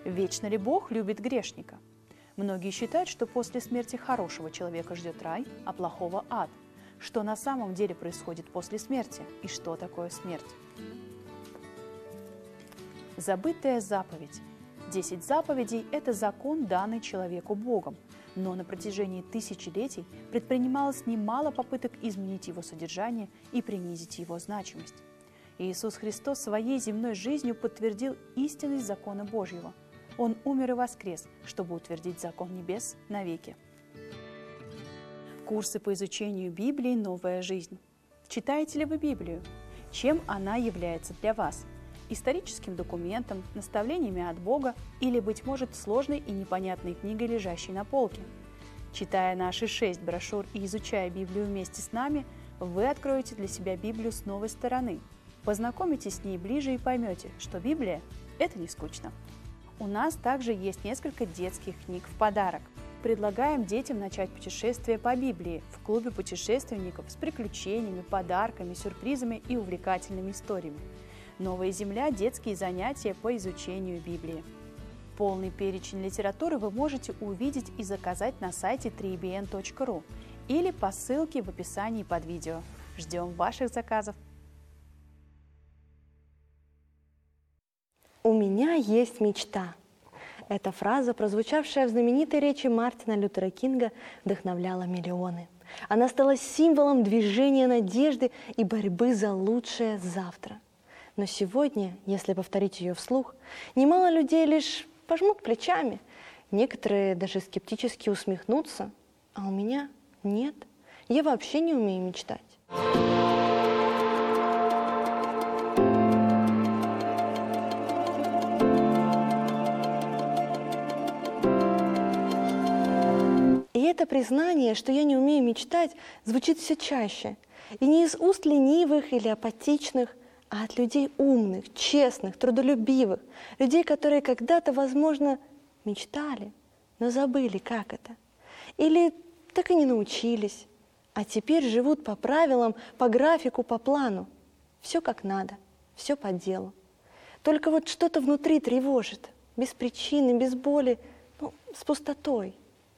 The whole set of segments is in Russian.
Вечно ли Бог любит грешника? Многие считают, что после смерти хорошего человека ждет рай, а плохого – ад. Что на самом деле происходит после смерти и что такое смерть? Забытая заповедь. 10 заповедей – это закон, данный человеку Богом, но на протяжении тысячелетий предпринималось немало попыток изменить его содержание и принизить его значимость. Иисус Христос своей земной жизнью подтвердил истинность закона Божьего. Он умер и воскрес, чтобы утвердить закон небес навеки. Курсы по изучению Библии «Новая жизнь». Читаете ли вы Библию? Чем она является для вас? Историческим документом, наставлениями от Бога или, быть может, сложной и непонятной книгой, лежащей на полке? Читая наши 6 брошюр и изучая Библию вместе с нами, вы откроете для себя Библию с новой стороны. Познакомитесь с ней ближе и поймете, что Библия – это не скучно. У нас также есть несколько детских книг в подарок. Предлагаем детям начать путешествие по Библии в клубе путешественников с приключениями, подарками, сюрпризами и увлекательными историями. «Новая земля» – детские занятия по изучению Библии. Полный перечень литературы вы можете увидеть и заказать на сайте 3bn.ru или по ссылке в описании под видео. Ждем ваших заказов! «У меня есть мечта». Эта фраза, прозвучавшая в знаменитой речи Мартина Лютера Кинга, вдохновляла миллионы. Она стала символом движения надежды и борьбы за лучшее завтра. Но сегодня, если повторить ее вслух, немало людей лишь пожмут плечами, некоторые даже скептически усмехнутся, а у меня нет, я вообще не умею мечтать. И это признание, что я не умею мечтать, звучит все чаще. И не из уст ленивых или апатичных, а от людей умных, честных, трудолюбивых, людей, которые когда-то, возможно, мечтали, но забыли, как это. Или так и не научились, а теперь живут по правилам, по графику, по плану. Все как надо, все по делу. Только вот что-то внутри тревожит, без причины, без боли, с пустотой.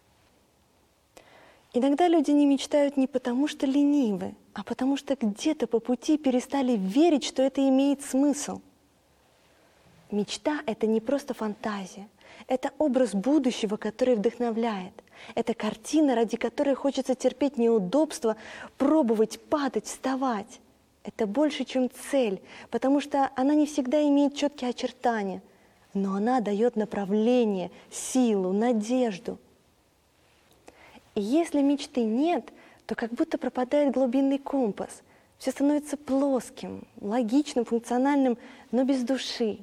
Иногда люди не мечтают не потому, что ленивы, а потому что где-то по пути перестали верить, что это имеет смысл. Мечта – это не просто фантазия, это образ будущего, который вдохновляет. Это картина, ради которой хочется терпеть неудобства, пробовать, падать, вставать. Это больше, чем цель, потому что она не всегда имеет четкие очертания, но она дает направление, силу, надежду. И если мечты нет, то как будто пропадает глубинный компас. Все становится плоским, логичным, функциональным, но без души.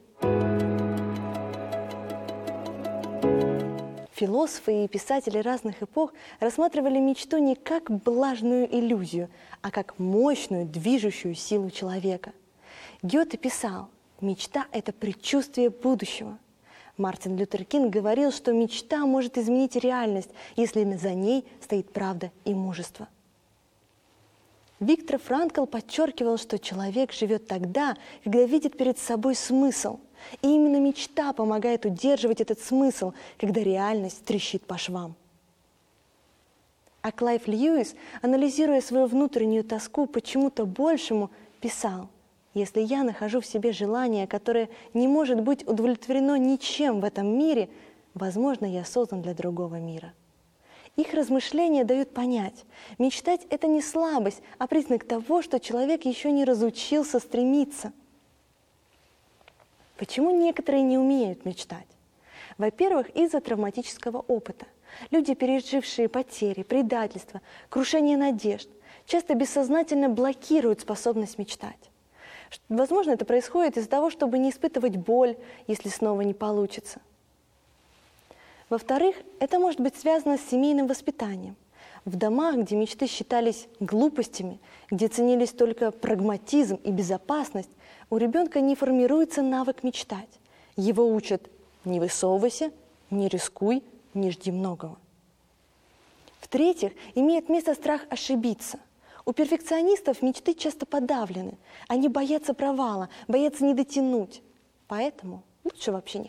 Философы и писатели разных эпох рассматривали мечту не как блажную иллюзию, а как мощную, движущую силу человека. Гёте писал: «Мечта – это предчувствие будущего». Мартин Лютер Кинг говорил, что мечта может изменить реальность, если за ней стоит правда и мужество. Виктор Франкл подчеркивал, что человек живет тогда, когда видит перед собой смысл. И именно мечта помогает удерживать этот смысл, когда реальность трещит по швам. А Клайв Льюис, анализируя свою внутреннюю тоску по чему-то большему, писал: «Если я нахожу в себе желание, которое не может быть удовлетворено ничем в этом мире, возможно, я создан для другого мира». Их размышления дают понять, мечтать – это не слабость, а признак того, что человек еще не разучился стремиться. Почему некоторые не умеют мечтать? Во-первых, из-за травматического опыта. Люди, пережившие потери, предательство, крушение надежд, часто бессознательно блокируют способность мечтать. Возможно, это происходит из-за того, чтобы не испытывать боль, если снова не получится. Во-вторых, это может быть связано с семейным воспитанием. В домах, где мечты считались глупостями, где ценились только прагматизм и безопасность, у ребенка не формируется навык мечтать. Его учат: не высовывайся, не рискуй, не жди многого. В-третьих, имеет место страх ошибиться. У перфекционистов мечты часто подавлены. Они боятся провала, боятся не дотянуть. Поэтому лучше вообще не